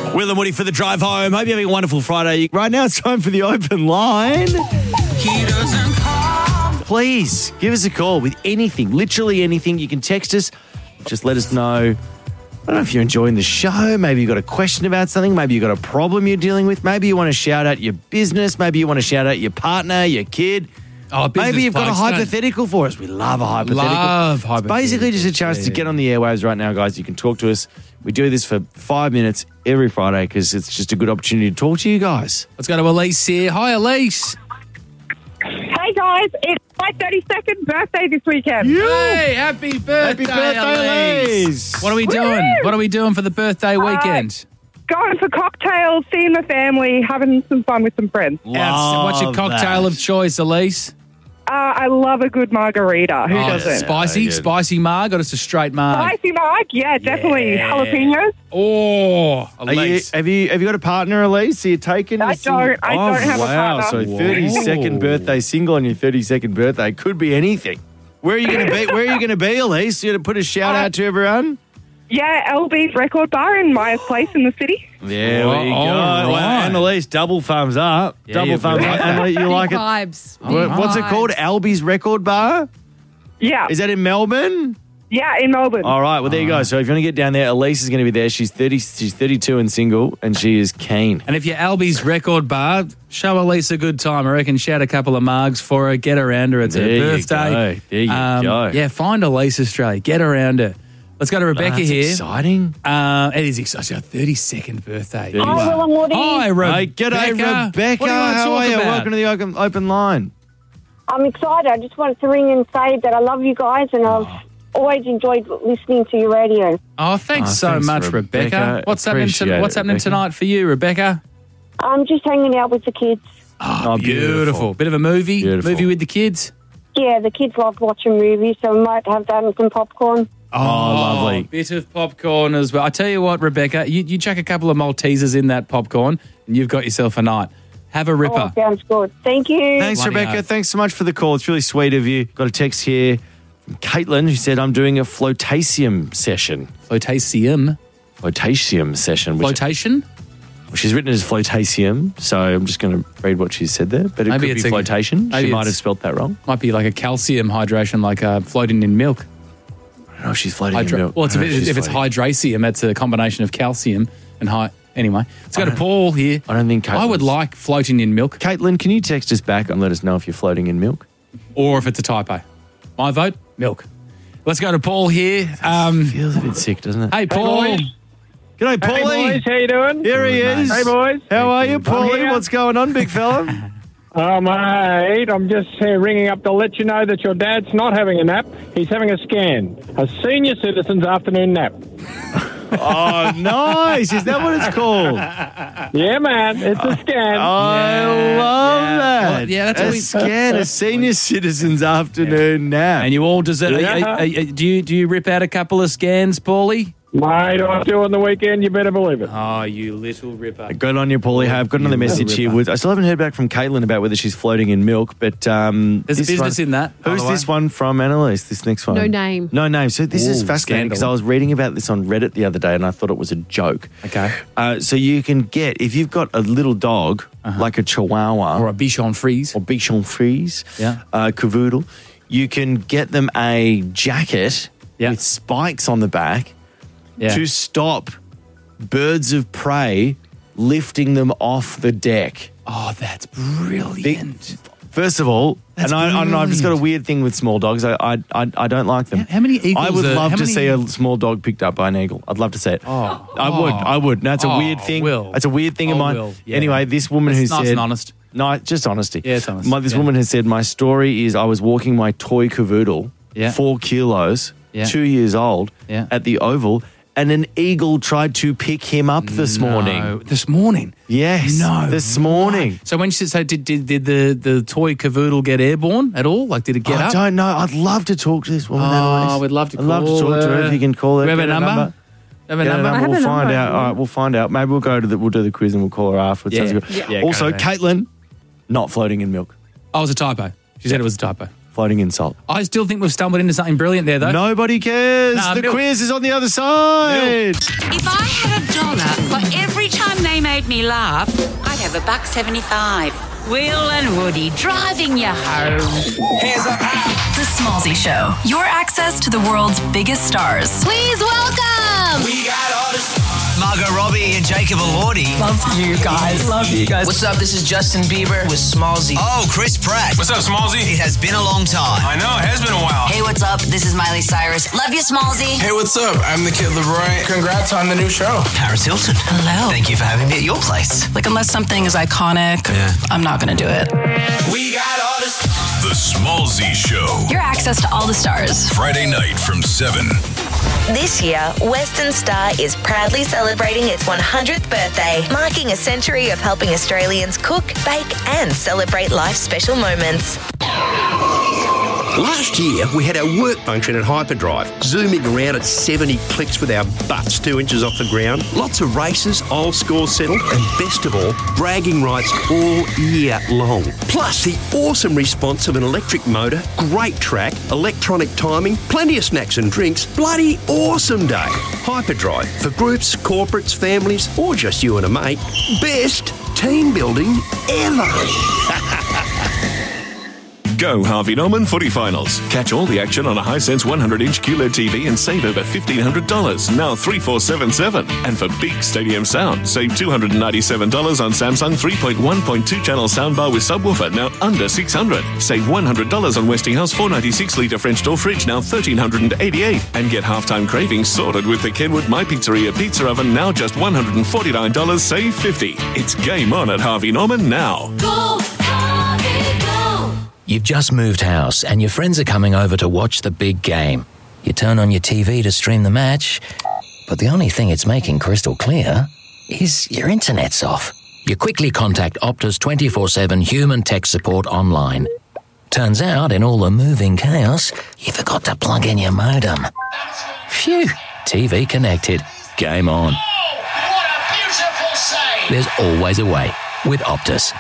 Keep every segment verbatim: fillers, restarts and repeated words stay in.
Will and Woody for the drive home. Hope you're having a wonderful Friday. Right now it's time for the open line. He doesn't come. Please give us a call with anything, literally anything. You can text us. Just let us know. I don't know if you're enjoying the show. Maybe you've got a question about something. Maybe you've got a problem you're dealing with. Maybe you want to shout out your business. Maybe you want to shout out your partner, your kid. Oh, business Maybe you've got a blokes, don't- hypothetical for us. We love a hypothetical. Love It's basically just a chance to get on the airwaves right now, guys. You can talk to us. We do this for five minutes every Friday because it's just a good opportunity to talk to you guys. Let's go to Elise here. Hi, Elise. Hey guys, it's my thirty-second birthday this weekend. Hey, happy birthday, Happy birthday, Elise. Elise. What are we doing? Woo! What are we doing for the birthday weekend? Going for cocktails, seeing the family, having some fun with some friends. Outs- What's your Love cocktail that. of choice, Elise? Uh, I love a good margarita. Who Oh, doesn't? Spicy, good. spicy marg, or just a straight marg? Spicy marg, yeah, definitely. Yeah. Jalapenos. Oh, Are you, Elise. have you have you got a partner, Elise? Are you taking? I a single- don't. I oh, don't have a wow. partner. So thirty-second Whoa. birthday single on your thirty-second birthday could be anything. Where are you going to be? Where are you going to be, Elise? You going to put a shout Uh, out to everyone? Yeah, L B's Record Bar in my place in the city. There Oh, we go. all Wow, right. and Elise, double thumbs up. Yeah, double you're thumbs very up. And you like it? vibes. What- What's it called? Albie's Record Bar? Yeah, Is that in Melbourne? yeah, in Melbourne. All right. Well, there you go. So if you want to get down there, Elise is going to be there. She's thirty. She's thirty-two and single, and she is keen. And if you're Albie's Record Bar, show Elise a good time. I reckon shout a couple of margs for her, get around her. It's There her you birthday. go. There you go. Yeah, find Elise Australia. Get around her. Let's go to Rebecca That's here. exciting. Uh, it is exciting. Our thirty-second birthday. Thirty- Hi, Will and Woody. Hi, Hey, Rebecca. g'day, Rebecca. What do you want to How talk are you? about? Welcome to the open, open line. I'm excited. I just wanted to ring and say that I love you guys and I've always enjoyed listening to your radio. Oh, thanks Oh, so thanks, much, Rebecca. Rebecca. What's happening? Appreciate To, it, what's happening Rebecca. tonight for you, Rebecca? I'm just hanging out with the kids. Oh, beautiful. beautiful. Bit of a movie. Beautiful. Movie with the kids. Yeah, the kids love watching movies, so we might have that and some popcorn. Oh, lovely. Bit of popcorn as well. I tell you what, Rebecca, you, you chuck a couple of Maltesers in that popcorn and you've got yourself a night. Have a Oh, ripper. sounds good. Thank you. Thanks, Bloody Rebecca. oath. Thanks so much for the call. It's really sweet of you. Got a text here from Caitlin who said, I'm doing a flotation session. Flotasium. Flotation session. Which Flotation? she's written it as flotation, so I'm just going to read what she said there. But it Maybe could it's be a- flotation. maybe She might it's- have spelt that wrong. Might be like a calcium hydration, like uh, floating in milk. I don't know if she's floating Hydra- in milk. well, it's I a don't bit, know she's if it's floating. hydracium, that's a combination of calcium and high. Anyway, let's go to Paul here. I don't think I would Caitlin's- like floating in milk, Caitlin, can you text us back and let us know if you're floating in milk? or if it's a typo. My vote, milk. Let's go to Paul here. Um, Feels a bit sick, doesn't it? hey, Paul. boys. G'day, Hey Paulie. boys, how you doing? Here he Good, is. mate. Hey boys. How are you, Paulie? here. What's going on, big fella? Oh mate, I'm just here ringing up to let you know that your dad's not having a nap. He's having a scan, a senior citizen's afternoon nap. Oh, nice. Is that what it's called? Yeah, man, it's a scan. I love yeah. that. Well, yeah, that's a what we- scan, a senior citizen's afternoon nap. And you all deserve. Yeah. are- are- are- do you do you rip out a couple of scans, Paulie? Mate, I do on the weekend. You better believe it. Oh, you little ripper. Good on you, Paulie. Hey, I've got another You message little here. ripper. With, I still haven't heard back from Caitlin about whether she's floating in milk, but um, There's a this business one- in that. by Who's the way. this one from, Annalise? This next one? No name. No name. So this is Ooh, fascinating because I scandal. was reading about this on Reddit the other day and I thought it was a joke. Okay. Uh, so you can get, if you've got a little dog, like a Chihuahua Or a Bichon Frise. or Bichon Frise, Yeah. uh, Cavoodle, you can get them a jacket Yeah. with spikes on the back Yeah. to stop birds of prey lifting them off the deck. Oh, that's brilliant. First of all, That's and I, I know I've just got a brilliant. weird thing with small dogs. I I, I, I don't like them. How- how many eagles I would are- love how to many- see a small dog picked up by an eagle. I'd love to see it. Oh. I would. Oh. I would. No, it's a Oh, weird thing. Will. It's a weird thing of Oh, mine. Will. Yeah. Anyway, this woman It's who nice said, and honest. No, just honesty. Yeah, it's honest. My, this Yeah. woman has said, my story is I was walking my toy cavoodle, Yeah. four kilos, Yeah. two years old, Yeah. at the Oval, and an eagle tried to pick him up this No. morning. This morning? Yes, No. this morning. So when she said, so did, did, did the, the toy cavoodle get airborne at all? Like, did it get I up? don't know. I'd love to talk to this woman. Oh, Annalise. we'd love to I'd love to call talk to her. her. If you can call her. Do we have Get a her number? Have a Get her number? I have We'll a find number. out. All right, we'll find out. Maybe we'll go to the we'll do the quiz and we'll call her afterwards. Yeah. Sounds good. Yeah. Yeah, Also, go ahead. Caitlin, not floating in milk, Oh, it was a typo. She said it was a typo. floating in salt. I still think we've stumbled into something brilliant there, though. Nobody cares. Nah, the milk. quiz is on the other side. If I had a dollar for every time made me laugh, I'd have a buck seventy-five. Will and Woody driving you home. Hands up high. The Smallzy Show. Your access to the world's biggest stars. Please welcome. We got all the stars. Margot Robbie and Jacob Elordi. Love you guys. Love you guys. What's up? This is Justin Bieber with Smallzy. Oh, Chris Pratt. What's up, Smallzy? It has been a long time. I know, it has been a while. Hey, what's up? This is Miley Cyrus. Love you, Smallzy. Hey, what's up? I'm the Kid LeRoy. Congrats on the new show. Paris Hilton. Hello. Thank you for having me at your place. Like, unless something is iconic, Yeah. I'm not going to do it. We got all the stars. The Smallzy Show. Your access to all the stars. Friday night from seven. This year, Western Star is proudly celebrating its one hundredth birthday, marking a century of helping Australians cook, bake and celebrate life's special moments. Last year, we had our work function at Hyperdrive, zooming around at seventy clicks with our butts two inches off the ground. Lots of races, old scores settled, and best of all, bragging rights all year long. Plus, the awesome response of an electric motor, great track, electronic timing, plenty of snacks and drinks. Bloody awesome day. Hyperdrive, for groups, corporates, families, or just you and a mate. Best team building ever. Go Harvey Norman Footy Finals. Catch all the action on a Hisense one hundred inch Q L E D T V and save over fifteen hundred dollars, now three four seven seven. And for big stadium sound, save two hundred ninety-seven dollars on Samsung three point one point two channel soundbar with subwoofer, now under six hundred dollars. Save one hundred dollars on Westinghouse four ninety-six litre French door fridge, now one thousand three hundred eighty-eight dollars. And get halftime cravings sorted with the Kenwood My Pizzeria pizza oven, now just one hundred forty-nine dollars, save fifty dollars. It's game on at Harvey Norman now. Go, Harvey, go. You've just moved house and your friends are coming over to watch the big game. You turn on your T V to stream the match, but the only thing it's making crystal clear is your internet's off. You quickly contact Optus twenty-four seven human tech support online. Turns out, in all the moving chaos, you forgot to plug in your modem. Phew, T V connected. Game on. Oh, what a beautiful save. There's always a way with Optus.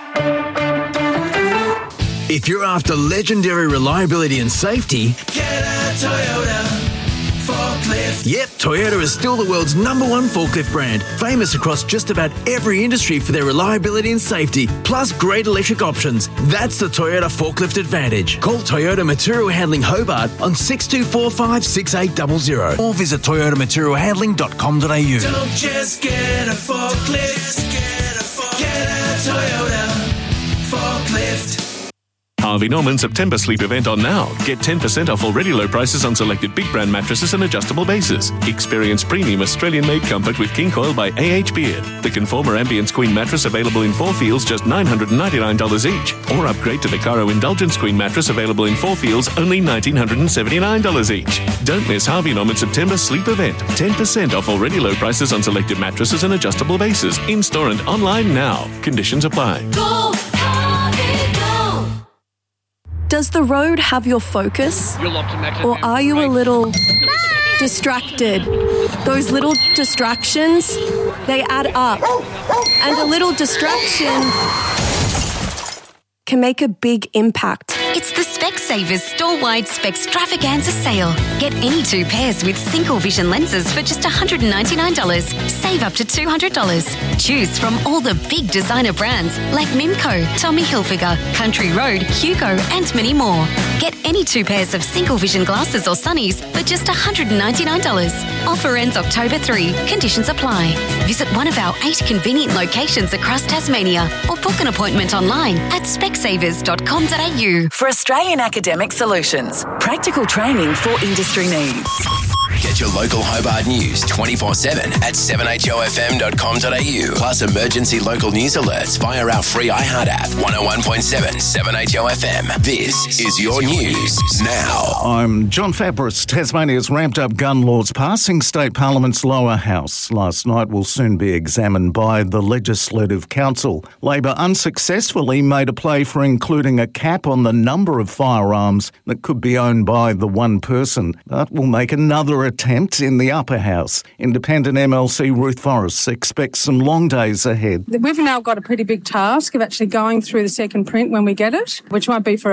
If you're after legendary reliability and safety, Get a Toyota forklift. yep, Toyota is still the world's number one forklift brand, famous across just about every industry for their reliability and safety, plus great electric options. That's the Toyota Forklift Advantage. Call Toyota Material Handling Hobart on six two four five, six eight zero zero or visit toyota material handling dot com dot a u. Don't just get a forklift. Just get a forklift. Get a Toyota forklift. Harvey Norman September sleep event on now. Get ten percent off already low prices on selected big brand mattresses and adjustable bases. Experience premium Australian-made comfort with King Coil by A H Beard. The Conformer Ambience Queen mattress available in four feels, just nine hundred ninety-nine dollars each. Or upgrade to the Caro Indulgence Queen mattress available in four feels, only one thousand nine hundred seventy-nine dollars each. Don't miss Harvey Norman September sleep event. ten percent off already low prices on selected mattresses and adjustable bases. In-store and online now. Conditions apply. Go, Harvey, go. Does the road have your focus? Or are you a little distracted? Those little distractions, they add up. And a little distraction can make a big impact. It's the Specsavers store-wide Specstravaganza sale. Get any two pairs with single vision lenses for just one hundred ninety-nine dollars. Save up to two hundred dollars. Choose from all the big designer brands like Mimco, Tommy Hilfiger, Country Road, Hugo, and many more. Get any two pairs of single vision glasses or sunnies for just one hundred ninety-nine dollars. Offer ends October third. Conditions apply. Visit one of our eight convenient locations across Tasmania or book an appointment online at specsavers dot com dot a u. For Australian Academic Solutions, practical training for industry needs. Get your local Hobart news twenty-four seven at seven h o f m dot com dot a u. Plus emergency local news alerts via our free iHeart app. one oh one point seven, seven H O F M. This is your news now. I'm John Fabris. Tasmania's ramped up gun laws passing State Parliament's lower house last night will soon be examined by the Legislative Council. Labor unsuccessfully made a play for including a cap on the number of firearms that could be owned by the one person, but will make another attempt in the upper house. Independent M L C Ruth Forrest expects some long days ahead. We've now got a pretty big task of actually going through the second print when we get it, which won't be for a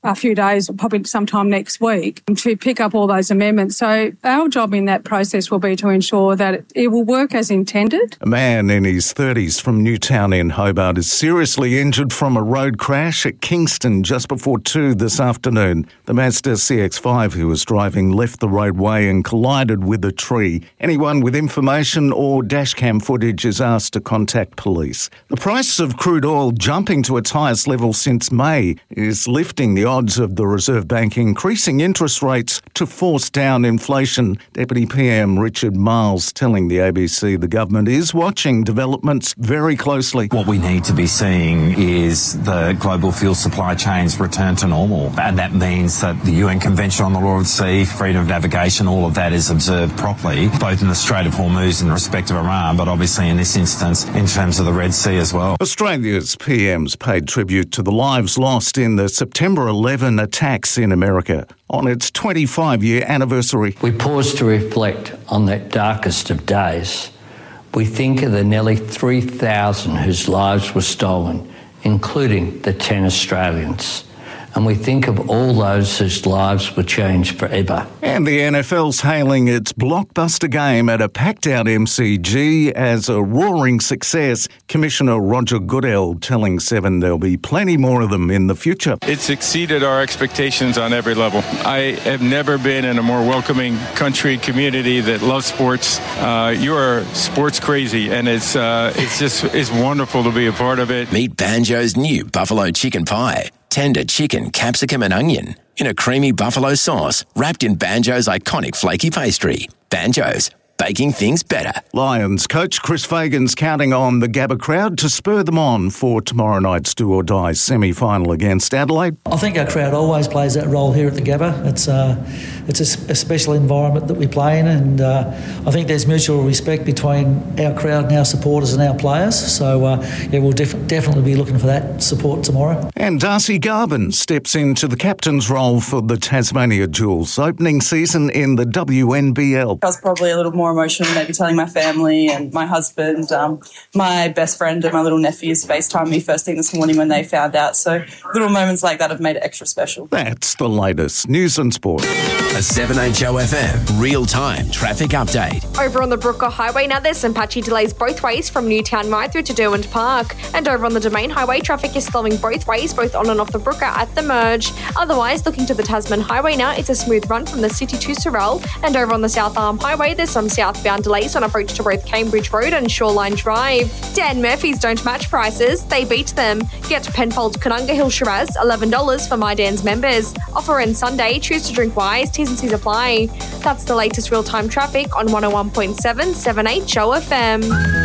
a few days, probably sometime next week, to pick up all those amendments. So our job in that process will be to ensure that it, it will work as intended. A man in his thirties from Newtown in Hobart is seriously injured from a road crash at Kingston just before two this afternoon. The Mazda C X five he was driving left the roadway and collided with a tree. Anyone with information or dashcam footage is asked to contact police. The price of crude oil jumping to its highest level since May is lifting the odds of the Reserve Bank increasing interest rates to force down inflation. Deputy P M Richard Miles telling the A B C the government is watching developments very closely. What we need to be seeing is the global fuel supply chains return to normal, and that means that the U N Convention on the Law of the Sea, freedom of navigation, all of that is observed properly, both in the Strait of Hormuz in respect of Iran, but obviously in this instance in terms of the Red Sea as well. Australia's P M's paid tribute to the lives lost in the September eleventh attacks in America on its twenty-five-year anniversary. We pause to reflect on that darkest of days. We think of the nearly three thousand whose lives were stolen, including the ten Australians. And we think of all those whose lives were changed forever. And the N F L's hailing its blockbuster game at a packed-out M C G as a roaring success. Commissioner Roger Goodell telling Seven there'll be plenty more of them in the future. It's exceeded our expectations on every level. I have never been in a more welcoming country, community that loves sports. Uh, you are sports crazy, and it's uh, it's just it's wonderful to be a part of it. Meet Banjo's new buffalo chicken pie. Tender chicken, capsicum and onion in a creamy buffalo sauce wrapped in Banjo's iconic flaky pastry. Banjo's, baking things better. Lions coach Chris Fagan's counting on the Gabba crowd to spur them on for tomorrow night's do or die semi-final against Adelaide. I think our crowd always plays that role here at the Gabba. It's uh, it's a, a special environment that we play in, and uh, I think there's mutual respect between our crowd and our supporters and our players. So uh, yeah, we'll def- definitely be looking for that support tomorrow. And Darcy Garvin steps into the captain's role for the Tasmania Jewels, opening season in the W N B L. I was probably a little more emotional, maybe telling my family and my husband. Um, my best friend and my little nephews FaceTimed me first thing this morning when they found out. So little moments like that have made it extra special. That's the latest news and sport. A seven H O F M real-time traffic update. Over on the Brooker Highway, now there's some patchy delays both ways from Newtown right through to Derwent Park. And over on the Domain Highway, traffic is slowing both ways, both on and off the Brooker at the merge. Otherwise, looking to the Tasman Highway now, it's a smooth run from the city to Sorell. And over on the South Arm Highway, there's some southbound delays on approach to both Cambridge Road and Shoreline Drive. Dan Murphy's don't match prices, they beat them. Get Penfold Canunga Hill Shiraz, eleven dollars for My Dan's members. Offer ends Sunday, choose to drink wise, T's and C's apply. That's the latest real-time traffic on one oh one point seven, seven H O F M.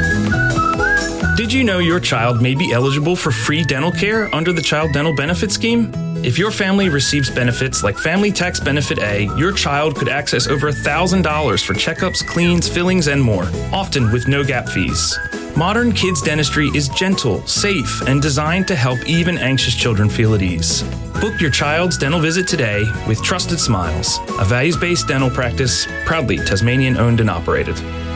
Did you know your child may be eligible for free dental care under the Child Dental Benefit Scheme? If your family receives benefits like Family Tax Benefit A, your child could access over one thousand dollars for checkups, cleans, fillings, and more, often with no gap fees. Modern Kids Dentistry is gentle, safe, and designed to help even anxious children feel at ease. Book your child's dental visit today with Trusted Smiles, a values-based dental practice proudly Tasmanian-owned and operated.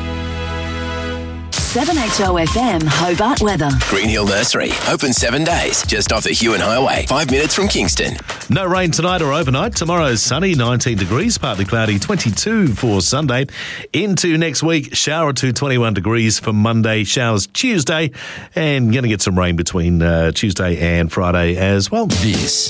seven H O F M Hobart weather. Green Hill Nursery, open seven days, just off the Huon Highway, five minutes from Kingston. No rain tonight or overnight. Tomorrow's sunny, nineteen degrees, partly cloudy, twenty-two for Sunday. Into next week, shower to twenty-one degrees for Monday, showers Tuesday, and going to get some rain between uh, Tuesday and Friday as well. This